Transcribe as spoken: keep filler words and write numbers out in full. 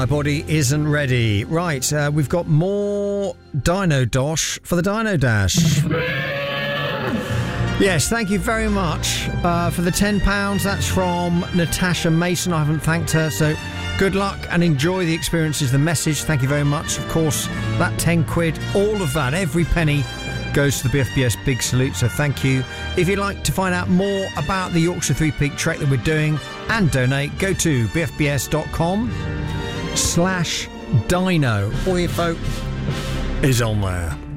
My body isn't ready. Right, uh, we've got more Dino Dosh for the Dino Dash. Yes, thank you very much uh, for the ten pounds. That's from Natasha Mason. I haven't thanked her, so good luck and enjoy the experience is the message. Thank you very much. Of course, that ten quid, all of that, every penny goes to the B F B S Big Salute, so thank you. If you'd like to find out more about the Yorkshire Three Peak trek that we're doing and donate, go to bfbs.com slash dino. All the info is on there.